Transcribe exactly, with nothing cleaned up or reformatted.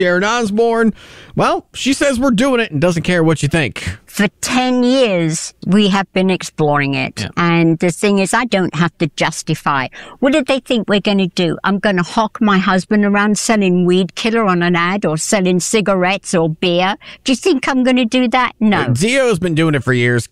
Sharon Osbourne, well, she says we're doing it and doesn't care what you think. For ten years, we have been exploring it. Yeah. And the thing is, I don't have to justify. What do they think we're going to do? I'm going to hawk my husband around selling weed killer on an ad or selling cigarettes or beer? Do you think I'm going to do that? No. Zio's been doing it for years.